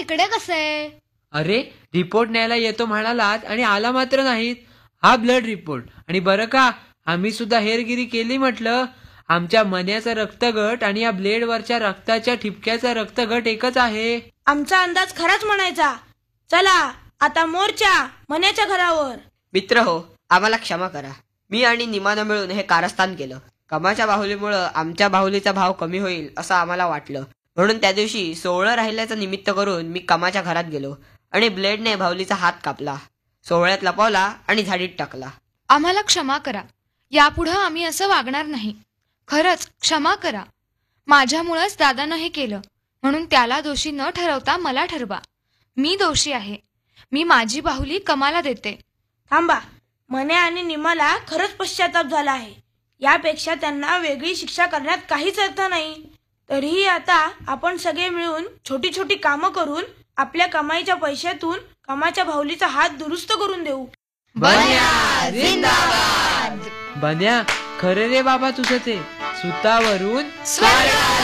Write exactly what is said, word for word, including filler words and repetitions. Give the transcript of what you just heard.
इकडे कसे? अरे रिपोर्ट न्यायला येतो म्हणालात आणि आला मात्र नाहीत. हा ब्लड रिपोर्ट. आणि बरं का, आम्ही सुद्धा हेरगिरी केली म्हटलं. आमच्या मन्याचा रक्तगट आणि या ब्लेडवरच्या रक्ताच्या ठिपक्याचा रक्तगट एकच आहे. आमचा अंदाज खराच म्हणायचा. चला आता मोर्चा मन्याच्या घरावर. मित्र हो, आम्हाला क्षमा करा. मी आणि निमानं मिळून हे कारस्थान केलं. कमाच्या बाहुलीमुळं आमच्या बाहुलीचा भाव कमी होईल असं आम्हाला वाटलं. म्हणून त्या दिवशी सोहळं राहिल्याचं निमित्त करून मी कमाच्या घरात गेलो आणि ब्लेडने बाहुलीचा हात कापला, सोहळ्यात लपवला आणि झाडीत टाकला. आम्हाला क्षमा करा. यापुढं आम्ही असं वागणार नाही. खरंच क्षमा करा. माझ्यामुळंच दादानं हे केलं, म्हणून त्याला दोषी न ठरवता मला ठरवा. मी दोषी आहे. मी माझी बाहुली कमाला देते. थांबा, मन्या आणि निमाला खरंच पश्चाताप झाला आहे. यापेक्षा त्यांना वेगळी शिक्षा करण्यात काहीच अर्थ नाही. तरीही आता आपण सगळे मिळून छोटी छोटी कामं करून आपल्या कमाईच्या पैशातून कमाच्या बाहुलीचा हात दुरुस्त करून देऊ. बन्या जिंदाबाद. बन्या, खरे रे बाबा तुझं ते सुतावरून स्वर्ग.